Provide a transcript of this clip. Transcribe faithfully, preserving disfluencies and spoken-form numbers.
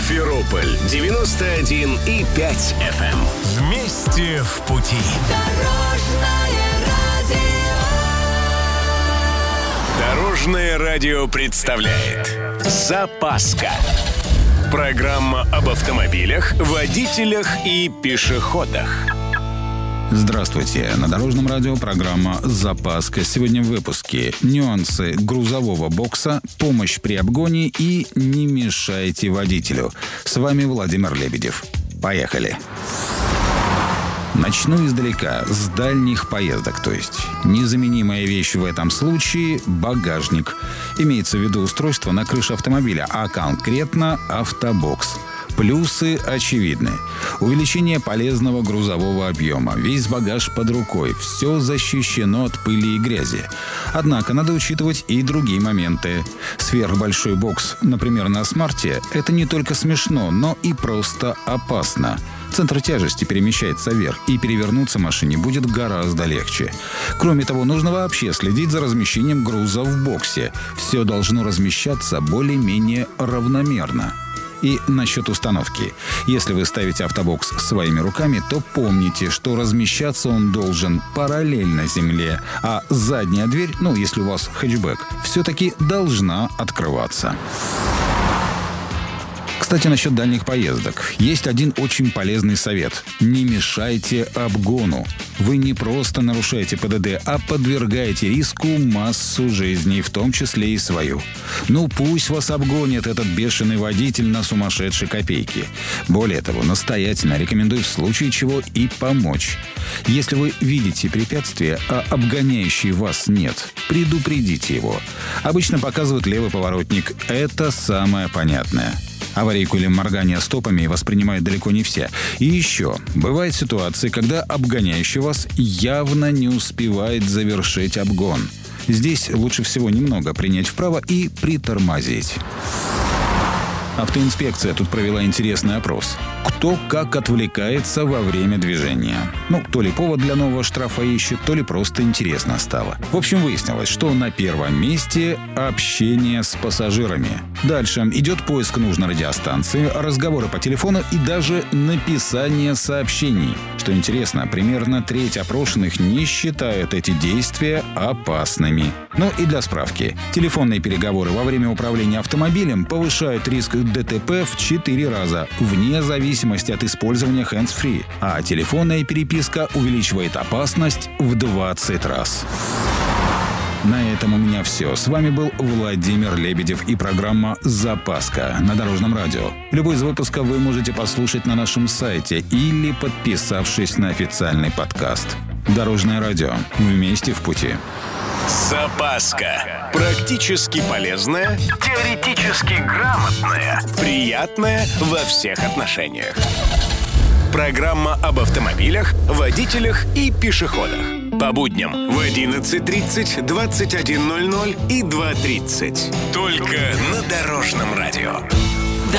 Симферополь девяносто один и пять эф эм. Вместе в пути. Дорожное радио представляет «Запаска». Программа об автомобилях, водителях и пешеходах. Здравствуйте. На Дорожном радио программа «Запаска». Сегодня в выпуске нюансы грузового бокса, помощь при обгоне и не мешайте водителю. С вами Владимир Лебедев. Поехали. Начну издалека, с дальних поездок, то есть. Незаменимая вещь в этом случае – багажник. Имеется в виду устройство на крыше автомобиля, а конкретно автобокс. Плюсы очевидны. Увеличение полезного грузового объема, весь багаж под рукой, все защищено от пыли и грязи. Однако надо учитывать и другие моменты. Сверхбольшой бокс, например, на смарте, это не только смешно, но и просто опасно. Центр тяжести перемещается вверх, и перевернуться машине будет гораздо легче. Кроме того, нужно вообще следить за размещением груза в боксе. Все должно размещаться более-менее равномерно. И насчет установки. Если вы ставите автобокс своими руками, то помните, что размещаться он должен параллельно земле, а задняя дверь, ну, если у вас хэтчбэк, все-таки должна открываться. Кстати, насчет дальних поездок. Есть один очень полезный совет. Не мешайте обгону. Вы не просто нарушаете пэ дэ дэ, а подвергаете риску массу жизней, в том числе и свою. Ну пусть вас обгонит этот бешеный водитель на сумасшедшей копейки. Более того, настоятельно рекомендую в случае чего и помочь. Если вы видите препятствие, а обгоняющий вас нет, предупредите его. Обычно показывают левый поворотник. Это самое понятное. Аварийку или моргание стопами воспринимают далеко не все. И еще, бывают ситуации, когда обгоняющий вас явно не успевает завершить обгон. Здесь лучше всего немного принять вправо и притормозить. Автоинспекция тут провела интересный опрос. Кто как отвлекается во время движения. Ну, то ли повод для нового штрафа ищет, то ли просто интересно стало. В общем, выяснилось, что на первом месте общение с пассажирами. Дальше идет поиск нужной радиостанции, разговоры по телефону и даже написание сообщений. Что интересно, примерно треть опрошенных не считают эти действия опасными. Ну и для справки. Телефонные переговоры во время управления автомобилем повышают риск дэ тэ пэ в четыре раза, вне зависимости от использования hands-free. А телефонная переписка увеличивает опасность в двадцать раз. На этом у меня все. С вами был Владимир Лебедев и программа «Запаска» на Дорожном радио. Любой из выпусков вы можете послушать на нашем сайте или подписавшись на официальный подкаст. Дорожное радио. Вместе в пути. Запаска. Практически полезная, теоретически грамотная, приятная во всех отношениях. Программа об автомобилях, водителях и пешеходах. По будням в одиннадцать тридцать, двадцать один ноль ноль и два тридцать. Только на Дорожном радио.